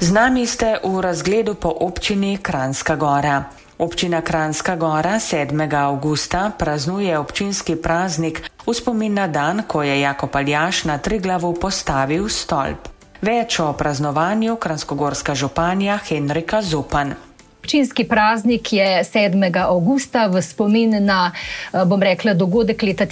Z nami ste v razgledu po občini Kranjska Gora. Občina Kranjska Gora 7. avgusta praznuje občinski praznik v spomin na dan, ko je Jakob Aljaž na Triglavu postavil stolp. Več o praznovanju kranjskogorska županja Henrika Zupan. Občinski praznik je 7. avgusta v spomin na, dogodek leta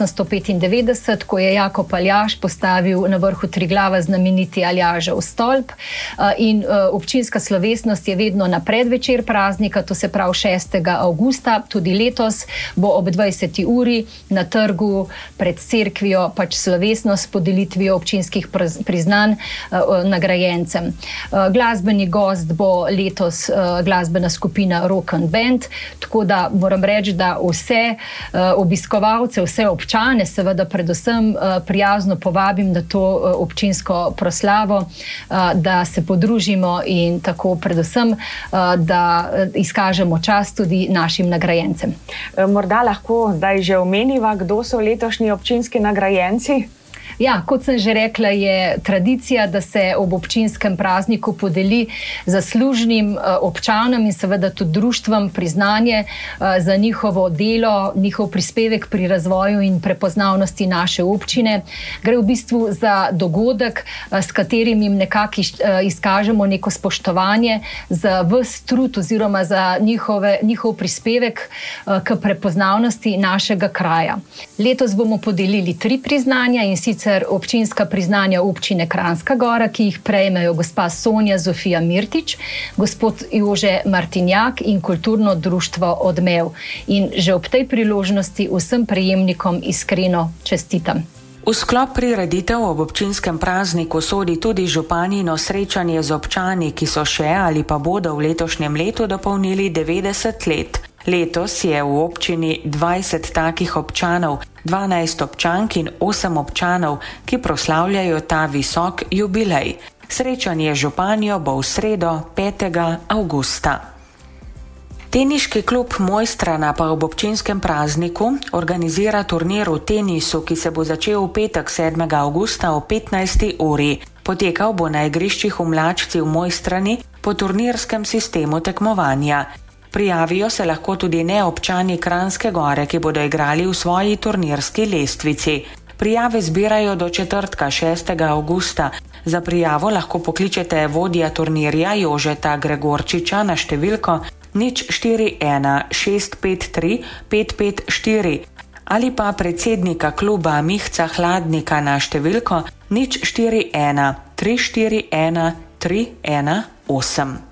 1895, ko je Jakob Aljaž postavil na vrhu Triglava znameniti Aljažev stolp. In občinska slovesnost je vedno na predvečer praznika, to se pravi 6. avgusta, tudi letos bo ob 20. uri na trgu pred cerkvijo slovesnost s podelitvijo občinskih priznanj nagrajencem. Glasbeni gost bo letos glasbena skupina Rock and Band, tako da moram reči, da vse obiskovalce, vse občane, seveda predvsem prijazno povabim na to občinsko proslavo, da se podružimo in tako predvsem, da izkažemo čast tudi našim nagrajencem. Morda lahko zdaj že omeniva, kdo so letošnji občinski nagrajenci? Ja, kot sem že rekla, je tradicija, da se ob občinskem prazniku podeli zaslužnim občanom in seveda tudi društvom priznanje za njihovo delo, njihov prispevek pri razvoju in prepoznavnosti naše občine. Gre v bistvu za dogodek, s katerim jim nekako izkažemo neko spoštovanje za ves trud oziroma za njihov prispevek k prepoznavnosti našega kraja. Letos bomo podelili 3 priznanja, in sicer občinska priznanja občine Kranjska Gora, ki jih prejmejo gospa Sonja Zofija Mirtič, gospod Jože Martinjak in kulturno društvo Odmev. In že ob tej priložnosti vsem prejemnikom iskreno čestitam. V sklop prireditev ob občinskem prazniku sodi tudi županjino srečanje z občani, ki so še ali pa bodo v letošnjem letu dopolnili 90 let. Letos je v občini 20 takih občanov, 12 občank in 8 občanov, ki proslavljajo ta visok jubilej. Srečanje z županjo bo v sredo 5. avgusta. Teniški klub Mojstrana pa ob občinskem prazniku organizira turnir v tenisu, ki se bo začel v petek 7. avgusta o 15. uri. Potekal bo na igriščih v Mlačci v Mojstrani po turnirskem sistemu tekmovanja. Prijavijo se lahko tudi neobčani Kranjske Gore, ki bodo igrali v svoji turnirski lestvici. Prijave zbirajo do četrtka 6. avgusta. Za prijavo lahko pokličete vodja turnirja Jožeta Gregorčiča na številko 041 653 554 ali pa predsednika kluba Mihca Hladnika na številko 041 341 318.